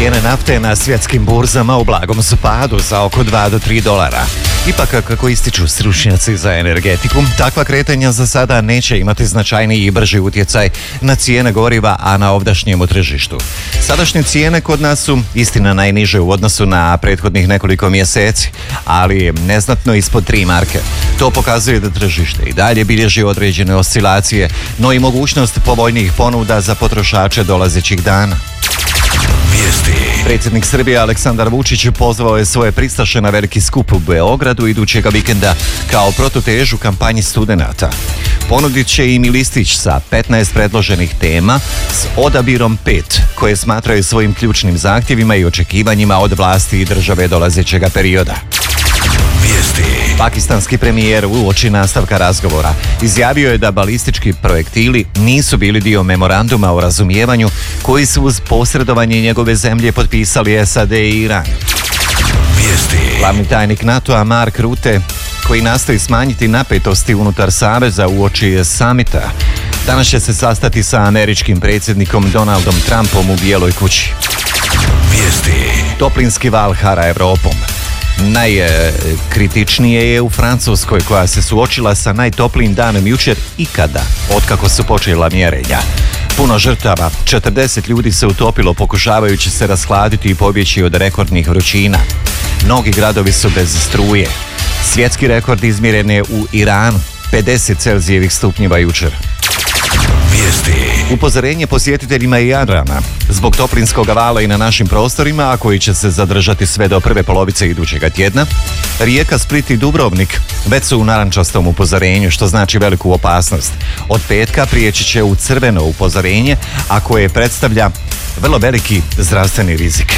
Cijene nafte na svjetskim burzama u blagom su padu za oko 2 do 3 dolara. Ipak, kako ističu stručnjaci za energetiku, takva kretanja za sada neće imati značajniji i brži utjecaj na cijene goriva, a na ovdašnjem tržištu. Sadašnje cijene kod nas su istina najniže u odnosu na prethodnih nekoliko mjeseci, ali neznatno ispod 3 marke. To pokazuje da tržište i dalje bilježi određene oscilacije, no i mogućnost povoljnijih ponuda za potrošače dolazećih dana. Predsjednik Srbije Aleksandar Vučić pozvao je svoje pristaše na veliki skup u Beogradu idućega vikenda kao protutežu kampanji studenata. Ponudit će im i listić sa 15 predloženih tema s odabirom 5 koje smatraju svojim ključnim zahtjevima i očekivanjima od vlasti i države dolazećega perioda. Pakistanski premijer uoči nastavka razgovora izjavio je da balistički projektili nisu bili dio memoranduma o razumijevanju koji su uz posredovanje njegove zemlje potpisali SAD i Iran. Glavni tajnik NATO-a Mark Rutte, koji nastoji smanjiti napetosti unutar saveza uoči samita, danas će se sastati sa američkim predsjednikom Donaldom Trumpom u Bijeloj kući. Toplinski val hara Europom. Najkritičnije je u Francuskoj, koja se suočila sa najtoplijim danom jučer ikada otkako su počela mjerenja. Puno žrtava, 40 ljudi se utopilo pokušavajući se rashladiti i pobjeći od rekordnih vrućina. Mnogi gradovi su bez struje. Svjetski rekord izmjeren je u Iranu, 50 Celzijevih stupnjeva jučer. Upozorenje posjetiteljima Jadrana zbog toplinskog vala i na našim prostorima, a koji će se zadržati sve do prve polovice idućega tjedna. Rijeka, Split i Dubrovnik već su u narančastom upozorenju, što znači veliku opasnost. Od petka prijeći će u crveno upozorenje, a koje predstavlja vrlo veliki zdravstveni rizik.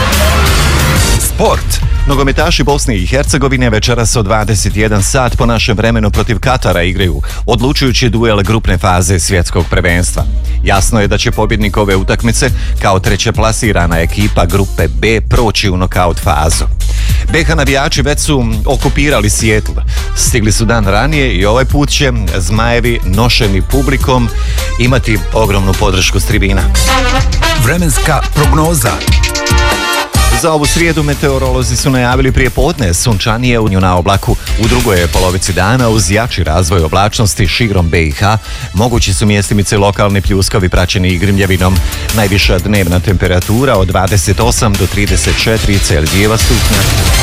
Sport. Nogometaši Bosne i Hercegovine večeras od 21 sat po našem vremenu protiv Katara igraju odlučujući duel grupne faze svjetskog prvenstva. Jasno je da će pobjednik ove utakmice kao treće plasirana ekipa grupe B proći u nokaut fazu. BiH navijači već su okupirali Seattle. Stigli su dan ranije i ovaj put će Zmajevi nošeni publikom imati ogromnu podršku s tribina. Vremenska prognoza. Za ovu srijedu meteorolozi su najavili prije podne sunčanije na oblaku u drugoj polovici dana uz jači razvoj oblačnosti širom BiH. Mogući su mjestimice lokalni pljuskovi praćeni i grimljavinom. Najviša dnevna temperatura od 28 do 34 Celzijeva stupnja.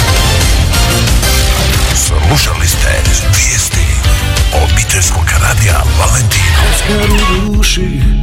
Slušali ste vijesti obiteljskog radija Valentino.